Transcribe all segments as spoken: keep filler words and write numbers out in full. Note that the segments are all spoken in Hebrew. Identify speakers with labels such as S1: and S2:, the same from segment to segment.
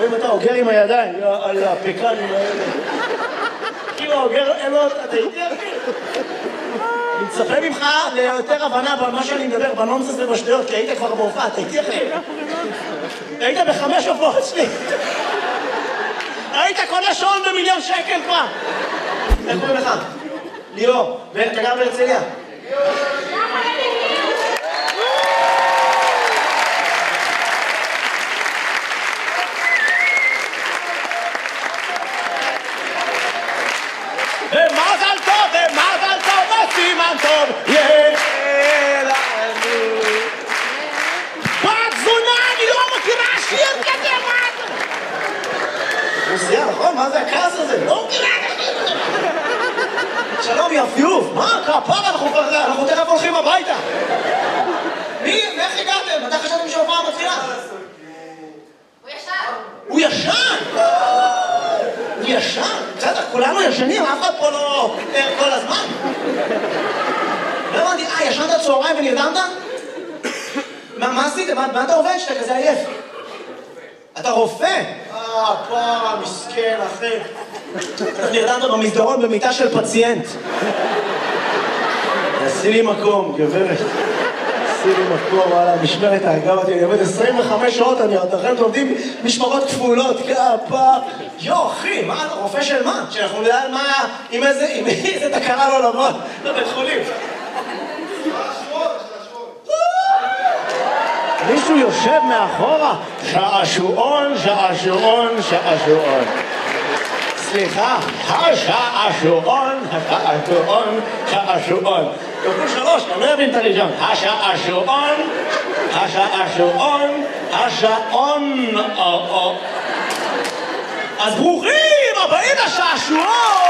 S1: אם אתה אוגר עם הידיים, על הפקנים האלה. כאילו האוגר, אין לו, אתה איתי אחי? אני מצפה ממך ליותר הבנה במה שאני מדבר, בנונסנס ובשטויות, כי היית כבר בהופעה, אתה איתי אחי? היית בחמש הופעות שלי. היית קונה שעון במיליון שקל כבר. איך קוראים לך? ליאור, ואתה גר בהרצליה? ומזל טוב, ומזל טוב, וסימן טוב, יהיה לנו. בת זונה, אני לא מכירה שיר כזה, מה זה? רוסיה, נכון? מה זה הכעס הזה? לא מכירה את השיר כזה. שלום יפיוף, מה? כפרה, אנחנו תכף הולכים הביתה. מי? מאיך הגעתם? מתי חשבתם שההופעה מתחילה?
S2: הוא ישן.
S1: הוא ישן? הוא ישן? בסדר, כולנו ישנים, אף אחד פה לא ער כל הזמן. לא הבנתי, אה, ישנת צהריים ונרדמת? מה עשית? מה אתה עובד שאתה כזה עייף? אתה רופא? אה, פרה, מסכן, אחי. אתה נרדמת במסדרון במיטה של פציינט. עשי לי מקום, גברת. עשי לי מקום, וואלה, משמרת ההגה אותי, אני עובד עשרים וחמש שעות, אני עוד אחרי עובדים משמרות כפולות, כפה. יו, אחי, מה אתה רופא של מה? שאנחנו נדע מה, עם איזה, עם איזה תקרה לא לבוא לבית חולים. מישהו יושב מאחורה, שעשועון, שעשועון, שעשועון. סליחה, השעשועון, השעשועון, שעשועון. כפול שלוש, אני לא אבין את הראשון. השעשועון, השעשועון, השעון. אז ברוכים הבאים לשעשועון!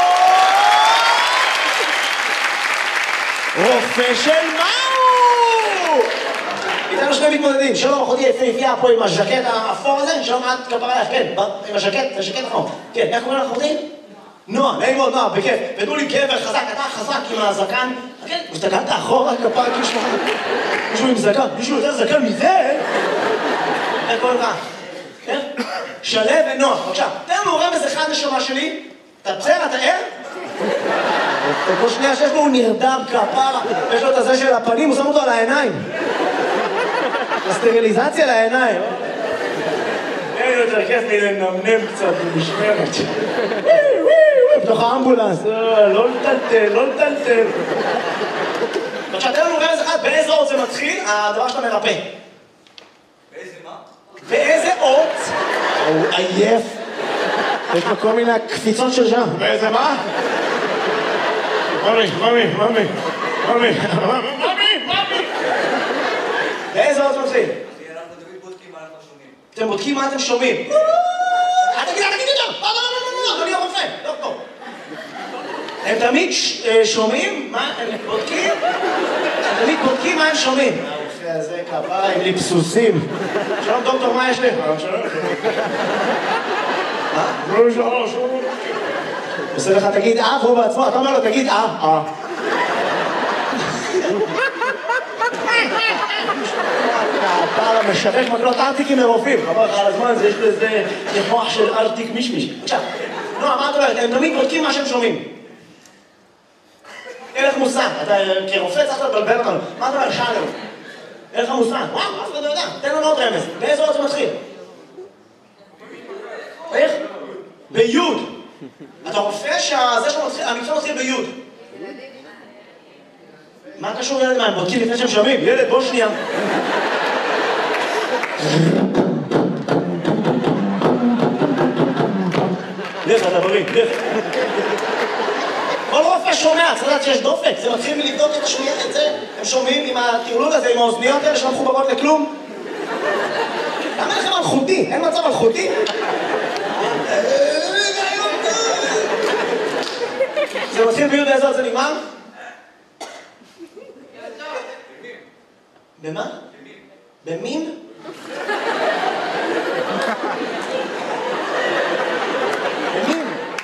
S1: רופא של מהו? איתנו שני מתמודדים, שלום אחותי יפהפייה פה עם הז'קט האפור הזה, שלום את כפרה לך, כן, עם הז'קט, הז'קט האפור. כן, איך קוראים לך אחותי? נועה, נעים מאוד, נועה, בכיף. ותנו לי גבר חזק, אתה חזק עם הזקן. כן, הסתכלת אחורה, כפרה, כאילו שלך. מישהו עם זקן, מישהו יותר זקן מזה? איך קוראים לך? כן? שלו ונועה, בבקשה. תן לנו רמז אחד נשמה שלי. אתה בסדר, אתה ער? כל שנייה שיש לו הוא נרדם כפרה, יש לו את הזה של הפנים, הוא שם אותו על העיניים. הסטריליזציה לעיניים. אין יותר כיף לי לנמנם קצת במשמרת. בתוך האמבולנס, לא לטלטל, לא לטלטל. עכשיו, תן לנו רמז אחד, באיזה אות זה מתחיל, הדבר שאתה מרפא.
S3: באיזה מה?
S1: באיזה אות? הוא עייף. יש לו כל מיני קפיצות של שם. באיזה מה? ממי, ממי, ממי, ממי, ממי, ממי. באיזה אות מתחיל?
S3: אנחנו תמיד בודקים מה אנחנו שומעים.
S1: אתם בודקים מה אתם שומעים. אל תגיד, אל תגיד את זה! לא, לא, לא, לא, לא, אדוני הרופא, לא פה. הם תמיד שומעים? מה הם בודקים? הם תמיד בודקים מה הם שומעים. הרופא הזה כפרה עם ליפסוסים. שלום דוקטור, מה יש לך? שלום, שלום. שלום, שלום. עושה לך, תגיד אה, והוא בעצמו, אתה אומר לו, תגיד אה, אה. הפער המשווק מקלות ארטיקים מרופאים. חבר לך על הזמן, יש לזה מוח של ארטיק מישמיש. בבקשה. נועה, מה את אומרת? הם תמיד בודקים מה שהם שומעים. אין לך מושג. אתה כרופא צריך לבלבל אותנו. מה אתה אומר? שאלה. אין לך מושג. וואו, אף אחד לא יודע. תן לנו עוד רמז. באיזה אות זה מתחיל? איך? ביוד. אתה רופא שזה שהמקצוע מתחיל ביוד. מה קשור ילד? מה, הם בודקים לפני שהם שומעים? ילד, בוא שנייה. לך, אתה בריא, לך. כל רופא שומע, צריך לדעת שיש דופק. זה מתחיל מלבדוק את השמיעה, את זה. הם שומעים עם הטרלול הזה, עם האוזניות האלה שלא מחוברות לכלום. למה לכם אלחוטי? אין מצב אלחוטי? זה מתחיל ביוד באיזה עוד זה נגמר? במה? במין? במין?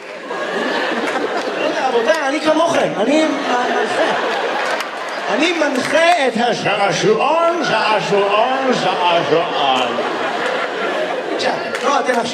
S1: לא יודע, רבותיי, אני כמוכם, אני מנחה. אני מנחה את השעשועון, שעשועון, שעשועון. עכשיו, לא, אתם